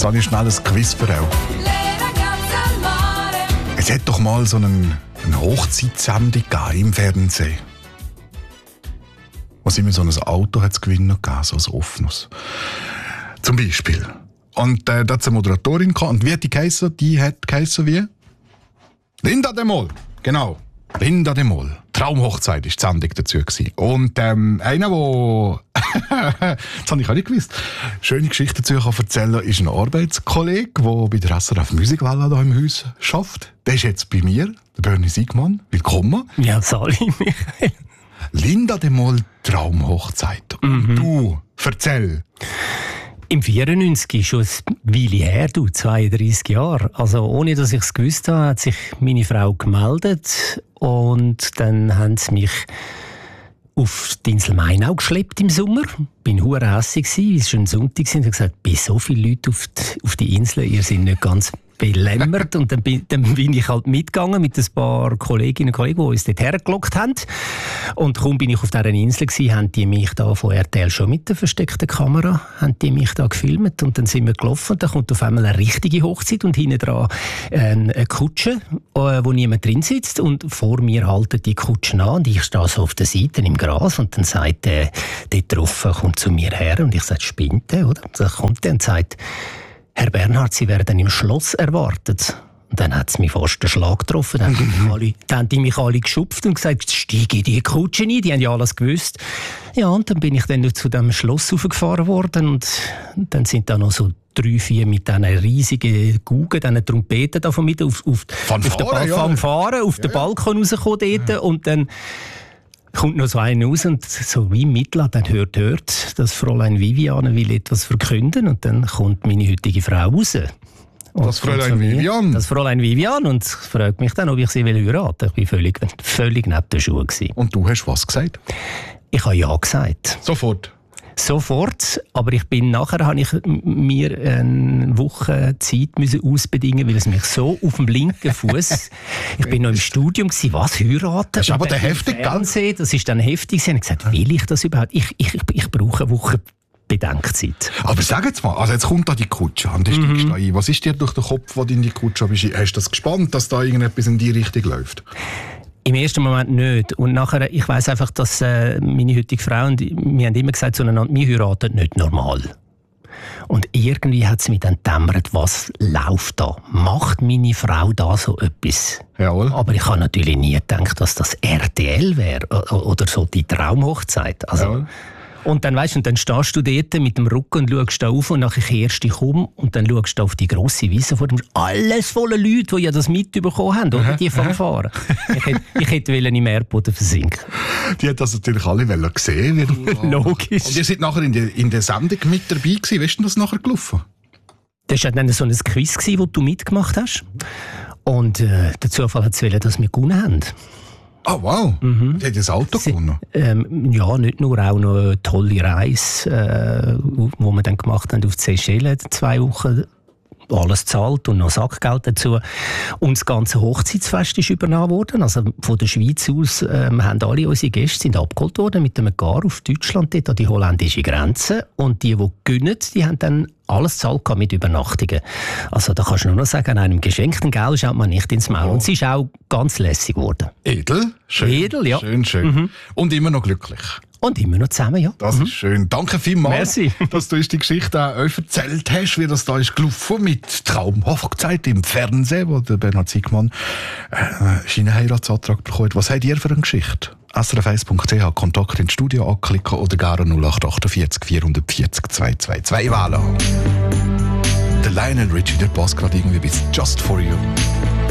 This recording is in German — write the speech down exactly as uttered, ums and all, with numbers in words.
Jetzt habe ich schnell ein Quiz für euch. Es hat doch mal so einen, eine Hochzeitssendung im Fernsehen. Wo es immer so ein Auto hat zu gewinnen gegeben, so ein offenes. Zum Beispiel. Und äh, da hat es eine Moderatorin gehabt. Und wie hat die geheissen? Die hat geheissen wie? Linda de Mol. Genau. Linda de Mol. Traumhochzeit war die Sendung dazu. Und ähm, einer, der, das habe ich auch nicht gewusst, schöne Geschichte dazu kann erzählen, ist ein Arbeitskollege, der bei der S R F Musikwelle hier im Haus arbeitet. Der ist jetzt bei mir, der Bernie Siegmann. Willkommen. Ja, Sali, Michael. Linda de Mol, Traumhochzeit. Und mhm. du, erzähl. Im vierundneunzig, schon ein Weile her, du, zweiunddreissig Jahre. Also ohne, dass ich es gewusst habe, hat sich meine Frau gemeldet und dann haben sie mich auf die Insel Mainau geschleppt im Sommer. Ich war verdammt hässig, weil es schon ein Sonntag war. Und ich habe gesagt, bei so vielen Leuten auf die, auf die Insel, ihr seid nicht ganz belämmert. Und dann bin, dann bin ich halt mitgegangen mit ein paar Kolleginnen und Kollegen, die uns dort hergelockt haben. Und kaum bin ich auf dieser Insel gewesen, haben die mich da von R T L schon mit der versteckten Kamera, haben die mich da gefilmt und dann sind wir gelaufen. Da kommt auf einmal eine richtige Hochzeit und hinten dran eine Kutsche, wo niemand drin sitzt und vor mir halten die Kutschen an und ich stehe so auf der Seite im Gras und dann sagt der, der drauf, kommt zu mir her und ich sage, spinnt der, oder? Dann kommt der und sagt, Herr Bernhard, Sie werden im Schloss erwartet. Und dann hat es mich fast den Schlag getroffen. Dann haben, die alle, dann haben die mich alle geschupft und gesagt, steige in die Kutsche ein. Die haben ja alles gewusst. Ja, und dann bin ich dann zu diesem Schloss raufgefahren worden. Und dann sind da noch so drei, vier mit diesen riesigen Gugen, diesen Trompeten davon mit auf, auf, Fanfare, auf den ba- ja. Fanfare, auf ja, den Balkon rausgekommen dort. Ja. Und dann kommt noch so einer raus und so wie Mittler, dann hört, hört, dass Fräulein Viviane will etwas verkünden und dann kommt meine heutige Frau raus. Und das Fräulein Viviane? Das Fräulein Viviane und fragt mich dann, ob ich sie will heiraten. Ich war völlig, völlig neben den Schuhen. Und du hast was gesagt? Ich habe ja gesagt. Sofort? Sofort, aber ich bin nachher habe ich mir eine Woche Zeit müssen ausbedingen, weil es mich so auf dem linken Fuß. Ich bin noch im Studium gewesen, was heiraten? Das ist aber der heftig, gell? Das ist dann heftig. Ich habe gesagt, will ich das überhaupt? Ich, ich, ich brauche eine Woche Bedenkzeit. Aber sag jetzt mal, also jetzt kommt da die Kutsche an, die steigst da ein. Was ist dir durch den Kopf, wo du in die Kutsche bist? Hast du das gespannt, dass da irgendetwas in die Richtung läuft? Im ersten Moment nicht. Und nachher, ich weiss einfach, dass äh, meine heutige Frau und wir haben immer gesagt zueinander, wir heiraten nicht normal. Und irgendwie hat es mich dann gedämmert, was läuft da? Macht meine Frau da so etwas? Jawohl. Aber ich habe natürlich nie gedacht, dass das R T L wäre oder so die Traumhochzeit. Also, Jawohl. Und dann, weißt, und dann stehst du dort mit dem Rücken und schaust da auf und nachher kehrst dich um und dann schaust du auf die grosse Wiese vor dem. Alles voller Leute, die ja das mitbekommen haben, oder? Die Fanfare. ich hätte, ich hätte im Erdboden versinken. Die hat das natürlich alle sehen, wie du Logisch. Und ihr seid nachher in der, in der Sendung mit dabei gewesen. Wie ist denn das nachher gelaufen? Das war dann so ein Quiz, das du mitgemacht hast. Und äh, der Zufall hat es wollen, dass wir gewonnen haben. Ah, oh, wow. Mhm. Sie hat das Auto Sie, gewonnen? Ähm, ja, nicht nur, auch noch eine tolle Reise, äh, wo wir dann gemacht haben auf die Seychellen, zwei Wochen. Alles zahlt und noch Sackgeld dazu. Und das ganze Hochzeitsfest ist übernommen worden. Also von der Schweiz aus ähm, haben alle unsere Gäste sind abgeholt worden mit einem Gar auf Deutschland, dort an die holländische Grenze. Und die, die gönnen, die haben dann alles zahlt mit Übernachtungen. Also da kannst du nur noch sagen, an einem geschenkten Geld schaut man nicht ins Maul. Oh. Und es ist auch ganz lässig geworden. Edel? Schön. Edel, ja. Schön, schön. Mhm. Und immer noch glücklich. Und immer noch zusammen, ja. Das mhm. ist schön. Danke vielmals, Merci. dass du uns die Geschichte auch erzählt hast, wie das da ist gelaufen mit Traumhochzeit im Fernsehen, wo der Bernhard Siegmann äh, seinen Heiratsantrag bekommen hat. Was habt ihr für eine Geschichte? S R F eins punkt c h, Kontakt ins Studio anklicken oder gerne null acht achtundvierzig vierhundertvierzig zweihundertzweiundzwanzig wählen. Der Lionel Richie, der passt gerade irgendwie bis Just For You.